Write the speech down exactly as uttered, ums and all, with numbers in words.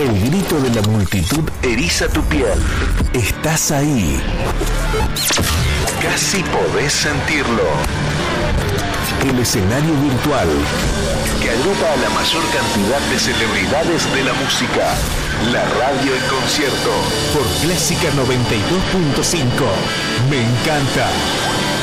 El grito de la multitud eriza tu piel. Estás ahí. Casi podés sentirlo. El escenario virtual que agrupa a la mayor cantidad de celebridades de la música. La radio en concierto por Clásica noventa y dos punto cinco. Me encanta.